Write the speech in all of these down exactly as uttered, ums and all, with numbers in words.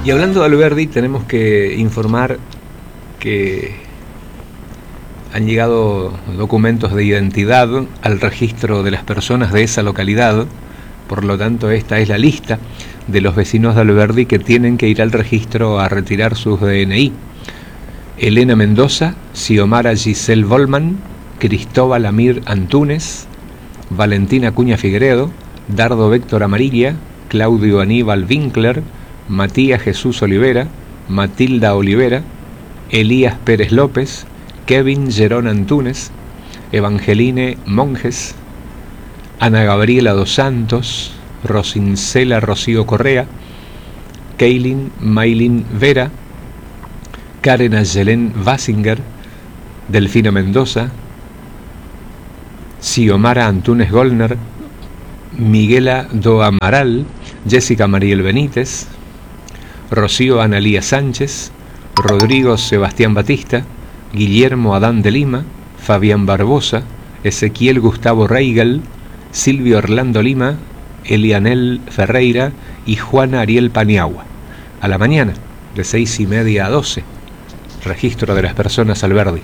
Y hablando de Alberdi, tenemos que informar que han llegado documentos de identidad al registro de las personas de esa localidad. Por lo tanto, esta es la lista de los vecinos de Alberdi que tienen que ir al registro a retirar sus D N I. Elena Mendoza, Xiomara Giselle Volman, Cristóbal Amir Antúnez, Valentina Cuña Figueredo, Dardo Véctor Amarilla, Claudio Aníbal Winkler, Matías Jesús Olivera, Matilda Olivera, Elías Pérez López, Kevin Gerón Antúnez, Evangeline Monjes, Ana Gabriela dos Santos, Rosincela Rocío Correa, Keilin Maylin Vera, Karen Ayelén Basinger, Delfina Mendoza, Xiomara Antúnez Goldner, Miguela Do Amaral, Jessica Mariel Benítez, Rocío Analía Sánchez, Rodrigo Sebastián Batista, Guillermo Adán de Lima, Fabián Barbosa, Ezequiel Gustavo Reigel, Silvio Orlando Lima, Elianel Ferreira y Juana Ariel Paniagua. A la mañana, de seis y media a doce, registro de las personas Alberdi.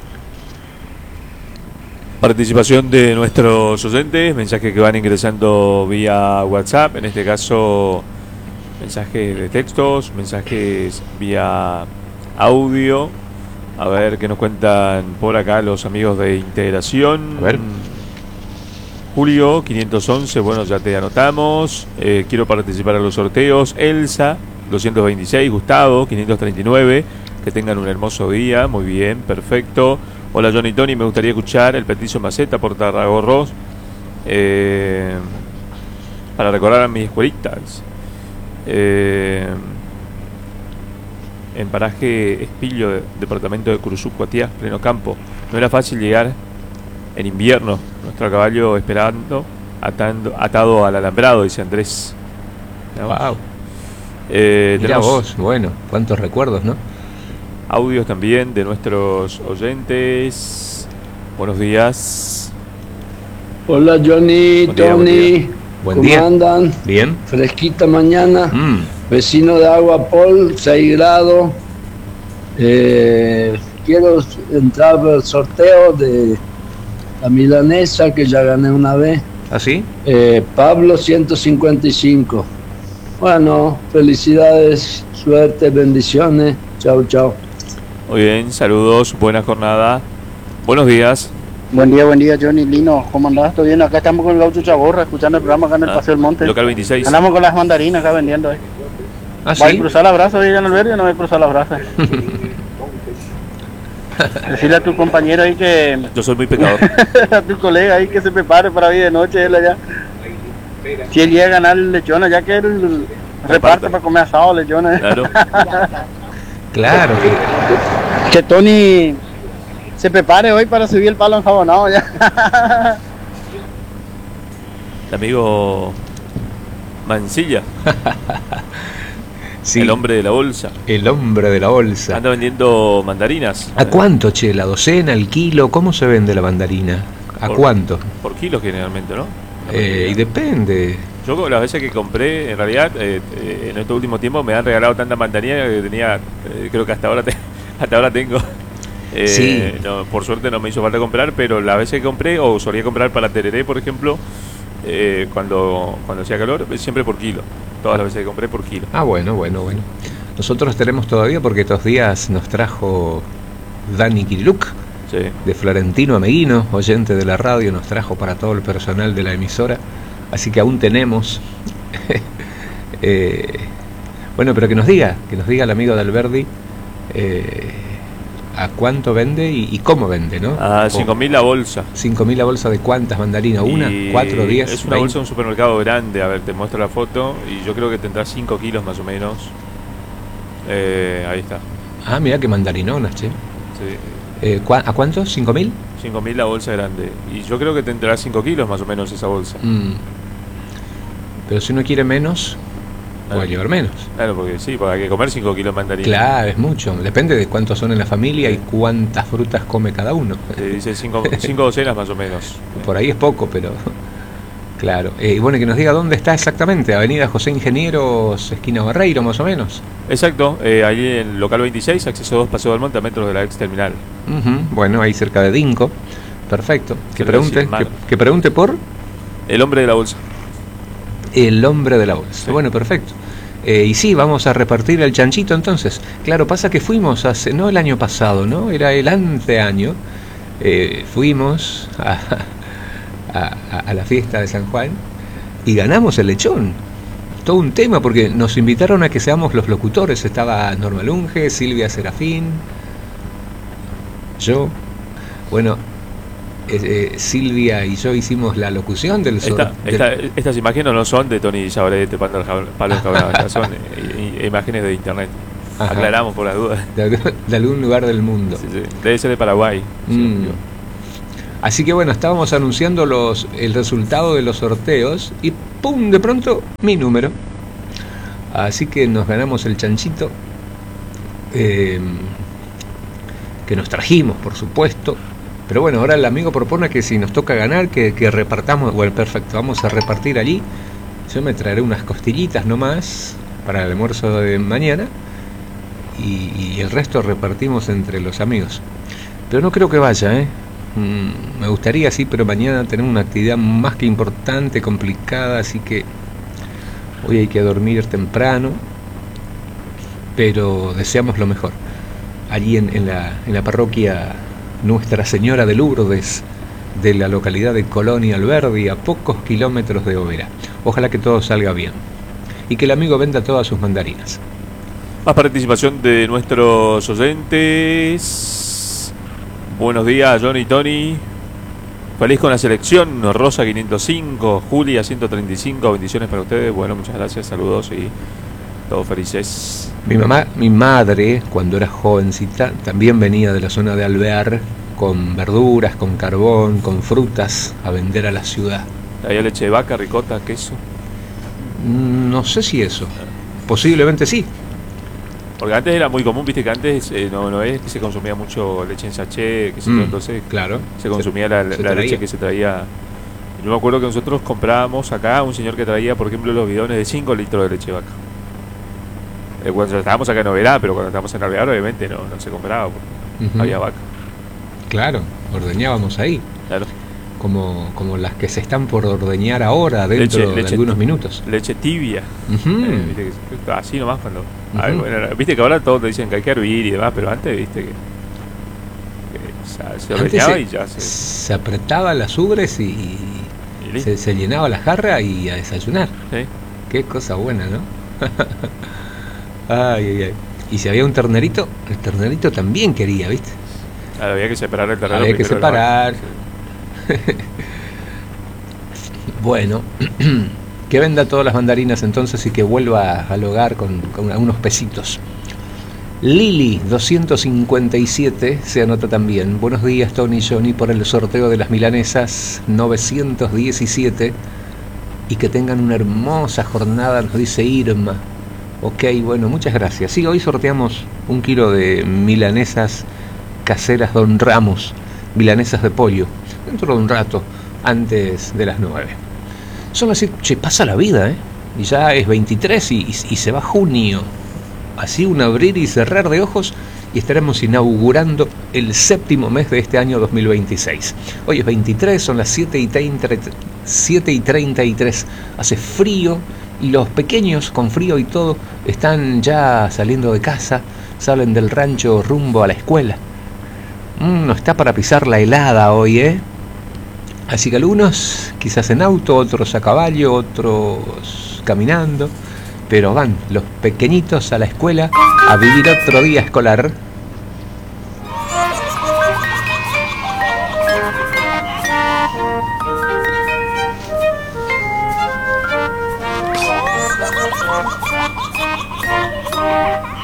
Participación de nuestros oyentes, mensajes que van ingresando vía WhatsApp, en este caso mensajes de textos, mensajes vía audio. A ver qué nos cuentan por acá los amigos de Integración. A ver. Julio quinientos once, bueno, ya te anotamos. Eh, quiero participar a los sorteos. Elsa doscientos veintiséis, Gustavo quinientos treinta y nueve. Que tengan un hermoso día, muy bien, perfecto. Hola Johnny Tony, me gustaría escuchar el Petizo Maceta por Tarragorros eh, para recordar a mis escuelitas. Eh, en paraje Espillo, de, departamento de Curuzú, Cuatiá, pleno campo. No era fácil llegar en invierno, nuestro caballo esperando, atando, atado al alambrado, dice Andrés. Wow. Eh, Mira vos, bueno, cuántos recuerdos, ¿no? Audios también de nuestros oyentes. Buenos días. Hola Johnny, Buen día, Tony. buen día. Buen ¿Cómo día. andan? Bien. Fresquita mañana. Mm. Vecino de Aguapol, seis grados. Eh, quiero entrar al sorteo de la milanesa que ya gané una vez. ¿Así? Eh, Pablo ciento cincuenta y cinco. Bueno, felicidades, suerte, bendiciones. Chao, chao. Muy bien, saludos, buena jornada. Buenos días. Buen día, buen día, Johnny Lino. ¿Cómo andás? ¿Todo bien? Acá estamos con el Gaucho Chaborra, escuchando el programa acá en el Ah, Paseo del Monte. Local veintiséis. Andamos con las mandarinas acá vendiendo. Eh. ¿Ah, ¿Va a sí? cruzar la brasa hoy en el verde o no va a cruzar la brasa? Decirle a tu compañero ahí que... Yo soy muy pecador. a tu colega ahí que se prepare para hoy de noche él allá. Si él llega a ganar el lechón allá, que él reparte para comer asado lechones. Claro. Claro. Que... Que Tony se prepare hoy para subir el palo enjabonado ya. El amigo Mancilla. Sí, El hombre de la bolsa. el hombre de la bolsa. Anda vendiendo mandarinas. ¿A cuánto, che? ¿La docena, el kilo? ¿Cómo se vende la mandarina? ¿A Por- cuánto? Por kilos generalmente, ¿no? Eh, y depende. Yo las veces que compré, en realidad, eh, eh, en este último tiempo me han regalado tanta mandarina que tenía, eh, creo que hasta ahora te- hasta ahora tengo. Eh, Sí. no, por suerte no me hizo falta comprar, pero las veces que compré, o solía comprar para tereré, por ejemplo, eh, cuando, cuando hacía calor, siempre por kilo. Todas las veces que compré por kilo. Ah, bueno, bueno, bueno. Nosotros tenemos todavía porque estos días nos trajo Dani Kiriluc, Sí. de Florentino Ameguino, oyente de la radio, nos trajo para todo el personal de la emisora. Así que aún tenemos. eh, bueno, pero que nos diga, que nos diga el amigo de Alberdi eh, a cuánto vende y, y cómo vende, ¿no? A cinco mil la bolsa. cinco mil la bolsa de cuántas mandarinas, una, Y cuatro, diez, Es una veinte. bolsa de un supermercado grande. A ver, te muestro la foto. Y yo creo que tendrá cinco kilos más o menos. Eh, ahí está. Ah, mira qué mandarinonas, che. Sí. Eh, ¿cuá- ¿A cuánto? ¿cinco mil? cinco mil la bolsa grande. Y yo creo que tendrá cinco kilos más o menos esa bolsa. Mm. Pero si uno quiere menos, puede llevar menos. Claro, porque sí, porque hay que comer cinco kilos de mandarina. Claro, es mucho. Depende de cuántos son en la familia y cuántas frutas come cada uno. Se dice cinco, cinco docenas más o menos. Por ahí es poco, pero Claro. Eh, y bueno, que nos diga dónde está exactamente. Avenida José Ingenieros, esquina Barreiro, más o menos. Exacto, eh, allí en el local veintiséis, acceso dos, Paseo del Monte, a metros de la ex terminal. Uh-huh. Bueno, ahí cerca de Dinco. Perfecto. Que pregunte, que, que pregunte por... El hombre de la bolsa. El hombre de la bolsa. Sí. Bueno, perfecto. Eh, y sí, vamos a repartir el chanchito entonces. Claro, pasa que fuimos hace, no el año pasado, ¿no? Era el anteaño. Eh, fuimos a, a, a la fiesta de San Juan y ganamos el lechón. Todo un tema, porque nos invitaron a que seamos los locutores. Estaba Norma Lunge, Silvia Serafín, yo. Bueno, eh, eh, Silvia y yo hicimos la locución del... Esta, del... esta, estas imágenes no son de Tony Sabarete, Pablo Cabrera, son eh, imágenes de internet. Ajá. Aclaramos por las dudas. De, de algún lugar del mundo. Sí, sí. Debe ser de Paraguay. Mm. Sí, así que bueno, estábamos anunciando los el resultado de los sorteos y ¡pum! De pronto, mi número. Así que nos ganamos el chanchito. Eh, que nos trajimos, por supuesto. Pero bueno, ahora el amigo propone que si nos toca ganar, que, que repartamos. Bueno, perfecto, vamos a repartir allí. Yo me traeré unas costillitas nomás para el almuerzo de mañana. Y, y el resto repartimos entre los amigos. Pero no creo que vaya, ¿eh? Mm, me gustaría, sí, pero mañana tenemos una actividad más que importante, complicada, así que hoy hay que dormir temprano. Pero deseamos lo mejor. Allí en, en, la, en la parroquia Nuestra Señora de Lourdes, de la localidad de Colonia Alberdi, a pocos kilómetros de Oberá. Ojalá que todo salga bien y que el amigo venda todas sus mandarinas. Más participación de nuestros oyentes. Buenos días, Johnny y Tony. Feliz con la selección. Rosa quinientos cinco, Julia ciento treinta y cinco. Bendiciones para ustedes. Bueno, muchas gracias. Saludos y todos felices. Mi mamá, mi madre, cuando era jovencita, también venía de la zona de Alvear con verduras, con carbón, con frutas a vender a la ciudad. ¿Había leche de vaca, ricota, queso? No sé si eso. Posiblemente sí. Porque antes era muy común, viste que antes eh, no, no es que se consumía mucho leche en sachet, que se, mm, entonces claro, se consumía se, la, la se leche que se traía. Yo me acuerdo que nosotros comprábamos acá un señor que traía, por ejemplo, los bidones de cinco litros de leche de vaca. Eh, cuando estábamos acá en Oberá, pero cuando estábamos en Alvear obviamente no, no se compraba, porque uh-huh. había vaca. Claro, ordeñábamos ahí. Claro. Como, como las que se están por ordeñar ahora, dentro leche, de leche, algunos minutos. Leche tibia. Uh-huh. eh, ¿viste que, así nomás cuando... Uh-huh. Ver, bueno, viste que ahora todos te dicen que hay que hervir y demás, pero antes viste que, que se, se ordeñaba se, y ya se... Se apretaba las ubres y, y se, se llenaba la jarra y a desayunar. ¿Sí? Qué cosa buena, ¿no? Ay, ay, ay. Y si había un ternerito, el ternerito también quería, ¿viste? Claro, había que separar el ternero. Había que separar. Bueno, que venda todas las mandarinas entonces y que vuelva al hogar con, con algunos pesitos. Lili doscientos cincuenta y siete se anota también. Buenos días, Tony y Johnny, por el sorteo de las milanesas novecientos diecisiete y que tengan una hermosa jornada, nos dice Irma. Ok, bueno, muchas gracias. Sí, hoy sorteamos un kilo de milanesas caseras Don Ramos, milanesas de pollo, dentro de un rato, antes de las nueve. Son así, che, pasa la vida, ¿eh? Y ya es veintitrés y, y, y se va junio. Así un abrir y cerrar de ojos y estaremos inaugurando el séptimo mes de este año dos mil veintiséis. Hoy es veintitrés, son las siete y treinta y tres. Hace frío y los pequeños, con frío y todo, están ya saliendo de casa, salen del rancho rumbo a la escuela. Mm, no está para pisar la helada hoy, ¿eh? Así que algunos quizás en auto, otros a caballo, otros caminando, pero van los pequeñitos a la escuela a vivir otro día escolar